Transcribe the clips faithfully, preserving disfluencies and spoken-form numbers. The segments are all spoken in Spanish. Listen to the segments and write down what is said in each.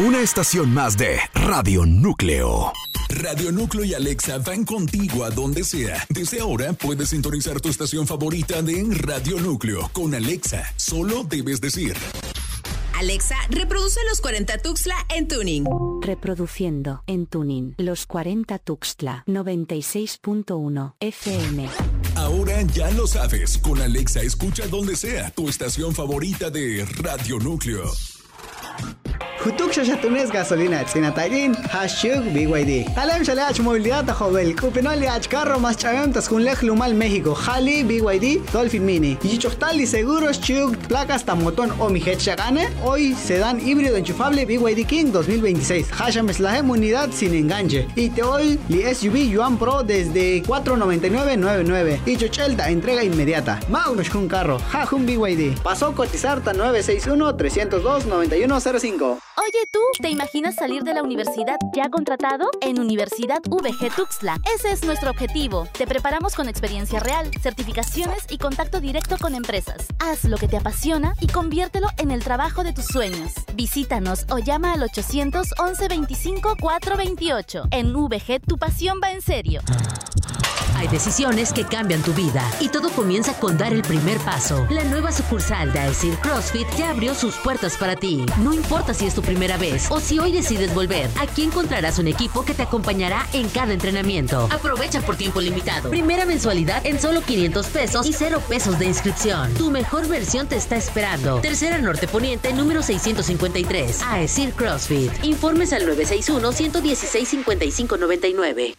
Una estación más de Radio Núcleo. Radio Núcleo y Alexa van contigo a donde sea. Desde ahora puedes sintonizar tu estación favorita de Radio Núcleo. Con Alexa, solo debes decir: Alexa, reproduce Los cuarenta Tuxtla en tuning. Reproduciendo en tuning Los cuarenta Tuxtla noventa y seis punto uno F M. Ahora ya lo sabes. Con Alexa escucha donde sea tu estación favorita de Radio Núcleo. Hutuk shashatunes gasolina tsinatallin hashtag B Y D. Talem shaleach movilidad a jovel. Cupinoliach carro más chayantas con lej lumal México. Hali B Y D Dolphin Mini. Y chochtali seguros chug placas tamotón o mi shagane. Hoy sedán híbrido enchufable B Y D King dos mil veintiséis. Hasham Slahem unidad sin enganche. Y te hoy li S U V Yuan Pro desde cuatro noventa y nueve noventa y nueve. Y chochelta entrega inmediata. Maunosh con carro. Hajun B Y D. Pasó a cotizar ta nueve seis uno tres cero dos nueve uno cero cinco. Oye tú, ¿te imaginas salir de la universidad ya contratado? En Universidad V G Tuxtla, ese es nuestro objetivo. Te preparamos con experiencia real, certificaciones y contacto directo con empresas. Haz lo que te apasiona y conviértelo en el trabajo de tus sueños. Visítanos o llama al ochocientos once veinticinco cuatrocientos veintiocho. En V G tu pasión va en serio. Hay decisiones que cambian tu vida y todo comienza con dar el primer paso. La nueva sucursal de Aesir CrossFit ya abrió sus puertas para ti. No importa si es tu primera vez o si hoy decides volver, aquí encontrarás un equipo que te acompañará en cada entrenamiento. Aprovecha por tiempo limitado. Primera mensualidad en solo quinientos pesos y cero pesos de inscripción. Tu mejor versión te está esperando. Tercera Norte Poniente, número seiscientos cincuenta y tres. Aesir CrossFit. Informes al nueve seis uno, uno uno seis, cinco cinco nueve nueve.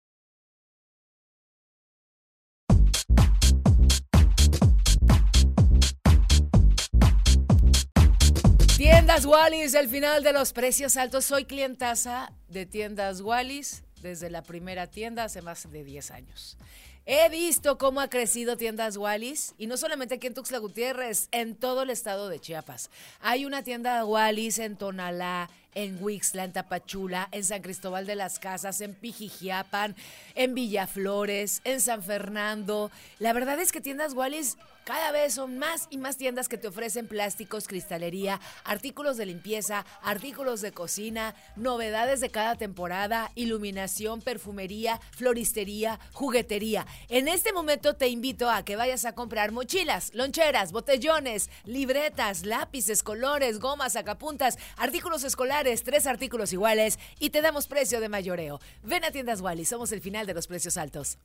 Tiendas Wallis, el final de los precios altos. Soy clientaza de Tiendas Wallis desde la primera tienda hace más de diez años. He visto cómo ha crecido Tiendas Wallis, y no solamente aquí en Tuxtla Gutiérrez, en todo el estado de Chiapas. Hay una tienda Wallis en Tonalá, en Huixtla, en Tapachula, en San Cristóbal de las Casas, en Pijijiapan, en Villaflores, en San Fernando. La verdad es que Tiendas Wallis cada vez son más y más tiendas que te ofrecen plásticos, cristalería, artículos de limpieza, artículos de cocina, novedades de cada temporada, iluminación, perfumería, floristería, juguetería. En este momento te invito a que vayas a comprar mochilas, loncheras, botellones, libretas, lápices, colores, gomas, sacapuntas, artículos escolares, tres artículos iguales y te damos precio de mayoreo. Ven a Tiendas Wallis, somos el final de los precios altos.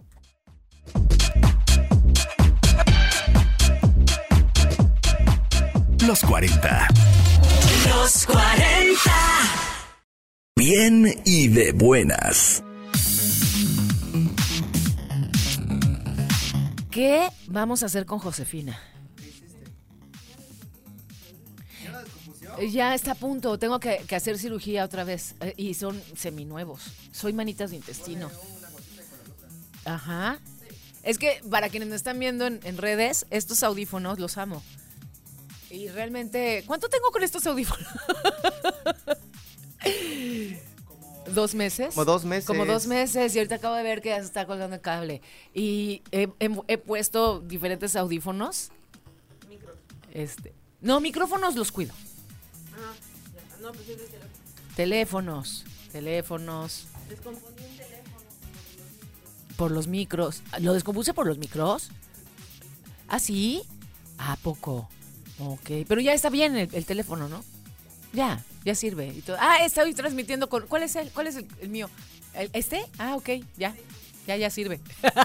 Los cuarenta. Los cuarenta. Bien y de buenas. ¿Qué vamos a hacer con Josefina? Ya está a punto, tengo que, que hacer cirugía otra vez eh, y son seminuevos. Soy manitas de intestino. Ajá. Es que para quienes me están viendo en, en redes, estos audífonos los amo. Y realmente, ¿cuánto tengo con estos audífonos? ¿Dos meses? Como dos meses. Como dos meses, y ahorita acabo de ver que ya se está colgando el cable. Y he, he, he puesto diferentes audífonos. Micro. Este, no, micrófonos los cuido. Ah, ya. No, pues es de teléfono. Teléfonos, teléfonos. Desconfundí un teléfono. Por los micros. ¿Lo descompuse por los micros? ¿Ah, sí? ¿A poco? Ok, pero ya está bien el, el teléfono, ¿no? Ya, ya sirve y todo. Ah, estoy transmitiendo con... ¿Cuál es el, cuál es el, el mío? ¿El, ¿Este? Ah, ok, ya, ya, ya sirve.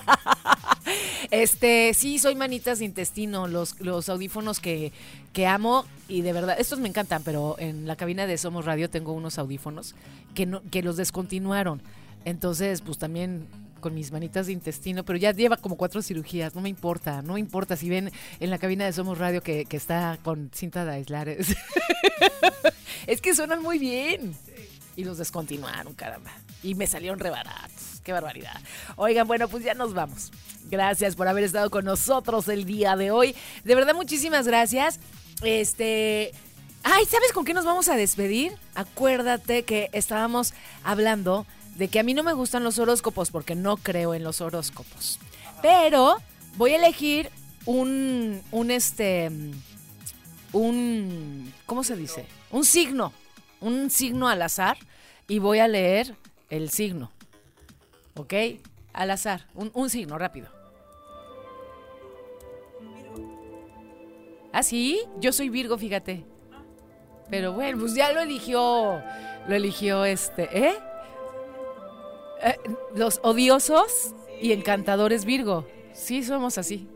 Este, sí, soy manitas de intestino, los, los audífonos que, que amo y de verdad, estos me encantan, pero en la cabina de Somos Radio tengo unos audífonos que, no, que los descontinuaron. Entonces, pues también... con mis manitas de intestino, pero ya lleva como cuatro cirugías, no me importa, no me importa si ven en la cabina de Somos Radio que, que está con cinta de aislar. Es que suenan muy bien. Y los descontinuaron, caramba. Y me salieron re baratos, qué barbaridad. Oigan, bueno, pues ya nos vamos. Gracias por haber estado con nosotros el día de hoy. De verdad, muchísimas gracias. Este... Ay, ¿sabes con qué nos vamos a despedir? Acuérdate que estábamos hablando de que a mí no me gustan los horóscopos porque no creo en los horóscopos. Pero voy a elegir un, un este, un, ¿cómo se dice? Un signo, un signo al azar y voy a leer el signo. ¿Ok? Al azar, un, un signo, rápido. ¿Ah, sí? Yo soy Virgo, fíjate. Pero bueno, pues ya lo eligió, lo eligió este, ¿eh? eh los odiosos y encantadores Virgo. Sí, somos así.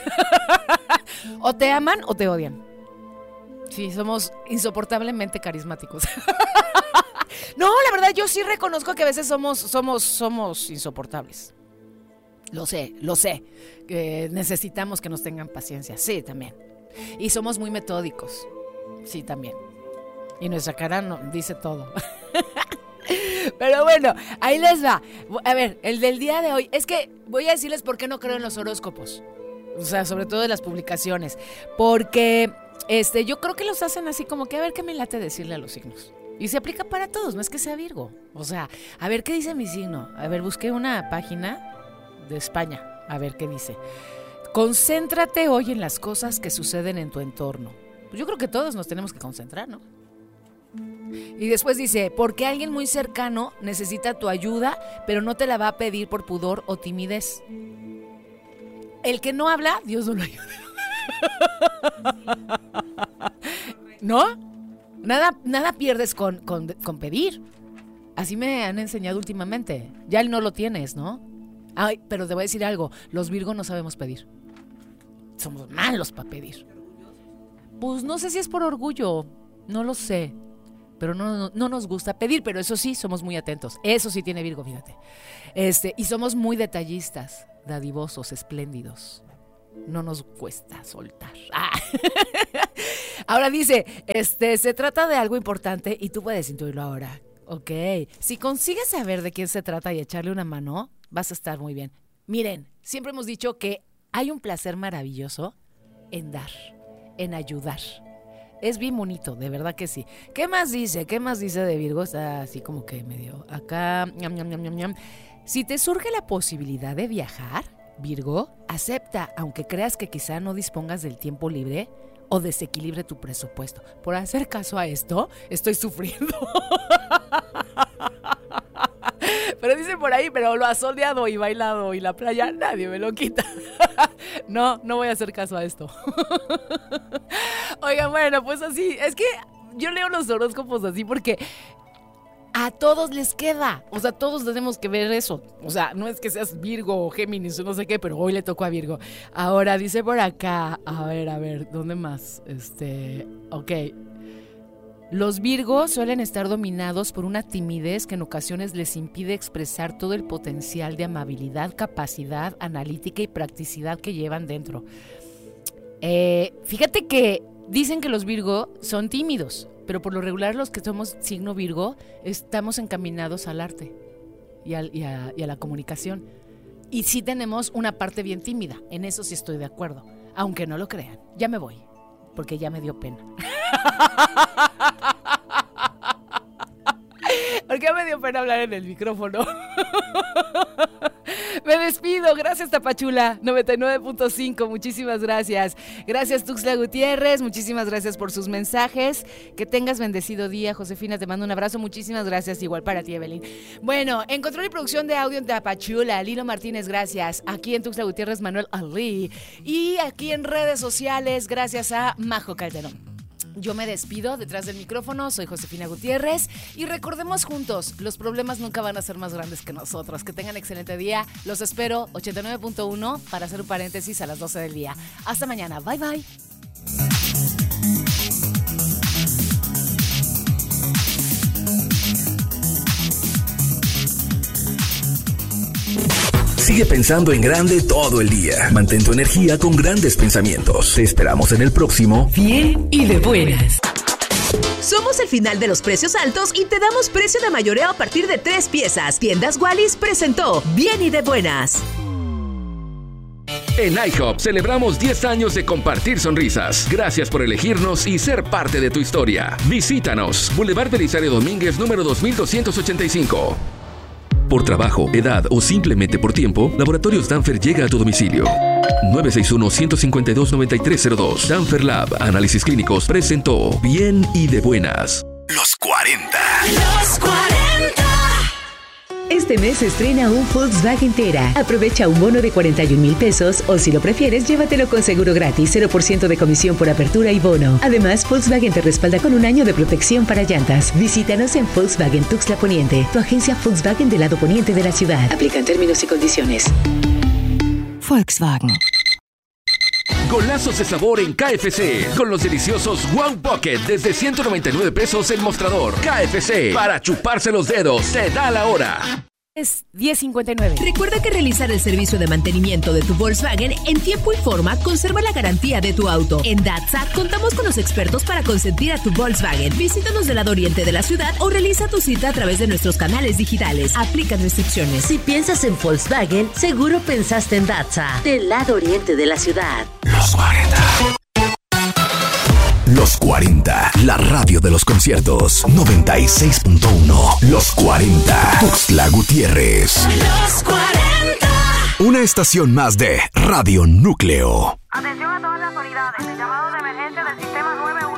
O te aman o te odian. Sí, somos insoportablemente carismáticos. No, la verdad, yo sí reconozco que a veces somos, somos, somos insoportables. Lo sé, lo sé. Que necesitamos que nos tengan paciencia. Sí, también. Y somos muy metódicos. Sí, también. Y nuestra cara no, dice todo. Pero bueno, ahí les va. A ver, el del día de hoy. Es que voy a decirles por qué no creo en los horóscopos. O sea, sobre todo en las publicaciones. Porque este, yo creo que los hacen así como que a ver qué me late decirle a los signos. Y se aplica para todos, no es que sea Virgo. O sea, a ver qué dice mi signo. A ver, busqué una página de España. A ver qué dice. Concéntrate hoy en las cosas que suceden en tu entorno. Pues yo creo que todos nos tenemos que concentrar, ¿no? Y después dice, porque alguien muy cercano necesita tu ayuda, pero no te la va a pedir por pudor o timidez. El que no habla, Dios no lo ayuda. ¿No? Nada, nada pierdes con, con, con pedir. Así me han enseñado últimamente. Ya no lo tienes, ¿no? Ay, pero te voy a decir algo. Los Virgos no sabemos pedir. Somos malos para pedir. Pues no sé si es por orgullo. No lo sé. Pero no, no, no nos gusta pedir. Pero eso sí, somos muy atentos. Eso sí tiene Virgo, fíjate. Este, y somos muy detallistas, dadivosos, espléndidos. No nos cuesta soltar. Ah. Ahora dice, este, se trata de algo importante y tú puedes intuirlo ahora. Ok, si consigues saber de quién se trata y echarle una mano, vas a estar muy bien. Miren, siempre hemos dicho que hay un placer maravilloso en dar, en ayudar. Es bien bonito, de verdad que sí. ¿Qué más dice? ¿Qué más dice de Virgo? Está así como que medio acá. Ñam, ñam, ñam, ñam, ñam. Si te surge la posibilidad de viajar, Virgo, acepta, aunque creas que quizá no dispongas del tiempo libre o desequilibre tu presupuesto. Por hacer caso a esto, estoy sufriendo. Pero dicen por ahí, pero lo asoleado y bailado y la playa, nadie me lo quita. No, no voy a hacer caso a esto. Oigan, bueno, pues así, es que yo leo los horóscopos así porque a todos les queda, o sea, todos tenemos que ver eso. O sea, no es que seas Virgo o Géminis o no sé qué, pero hoy le tocó a Virgo. Ahora dice por acá, a ver, a ver, ¿dónde más? Este, ok. Los Virgos suelen estar dominados por una timidez que en ocasiones les impide expresar todo el potencial de amabilidad, capacidad analítica y practicidad que llevan dentro. Eh, fíjate que dicen que los Virgo son tímidos, pero por lo regular los que somos signo Virgo estamos encaminados al arte y, al, y, a, y a la comunicación. Y sí tenemos una parte bien tímida, en eso sí estoy de acuerdo, aunque no lo crean. Ya me voy, porque ya me dio pena. Porque me dio pena hablar en el micrófono. Me despido, gracias Tapachula noventa y nueve punto cinco, muchísimas gracias. Gracias Tuxtla Gutiérrez, muchísimas gracias por sus mensajes. Que tengas bendecido día, Josefina, te mando un abrazo, muchísimas gracias, igual para ti, Evelyn. Bueno, en control y producción de audio en Tapachula, Lilo Martínez, gracias. Aquí en Tuxtla Gutiérrez, Manuel Ali. Y aquí en redes sociales, gracias a Majo Calderón. Yo me despido detrás del micrófono, soy Josefina Gutiérrez y recordemos juntos, los problemas nunca van a ser más grandes que nosotros. Que tengan excelente día, los espero ochenta y nueve punto uno para hacer un paréntesis a las doce del día. Hasta mañana, bye bye. Sigue pensando en grande todo el día. Mantén tu energía con grandes pensamientos. Te esperamos en el próximo Bien y de Buenas. Somos el final de los precios altos y te damos precio de mayoreo a partir de tres piezas. Tiendas Wallis presentó Bien y de Buenas. En IHOP celebramos diez años de compartir sonrisas. Gracias por elegirnos y ser parte de tu historia. Visítanos. Boulevard Belisario Domínguez, número dos mil doscientos ochenta y cinco. Por trabajo, edad o simplemente por tiempo, Laboratorios Danfer llega a tu domicilio. nueve seis uno, uno cinco dos, nueve tres cero dos. Danfer Lab, análisis clínicos, presentó Bien y de Buenas. Los cuales cuarenta. Los cuarenta. Este mes se estrena un Volkswagen Tera. Aprovecha un bono de cuarenta y un mil pesos o si lo prefieres, llévatelo con seguro gratis, cero por ciento de comisión por apertura y bono. Además, Volkswagen te respalda con un año de protección para llantas. Visítanos en Volkswagen Tuxtla Poniente, tu agencia Volkswagen del lado poniente de la ciudad. Aplican términos y condiciones. Volkswagen. Golazos de sabor en K F C. Con los deliciosos Wow Pocket desde ciento noventa y nueve pesos el mostrador. K F C. Para chuparse los dedos. Se da la hora. Es diez cincuenta y nueve. Recuerda que realizar el servicio de mantenimiento de tu Volkswagen en tiempo y forma conserva la garantía de tu auto. En Datsa contamos con los expertos para consentir a tu Volkswagen. Visítanos del lado oriente de la ciudad o realiza tu cita a través de nuestros canales digitales. Aplican restricciones. Si piensas en Volkswagen, seguro pensaste en Datsa, del lado oriente de la ciudad. Los cuarenta. Los cuarenta, la radio de los conciertos. noventa y seis punto uno. Los cuarenta. Tuxtla Gutiérrez. Los cuarenta. Una estación más de Radio Núcleo. A ver,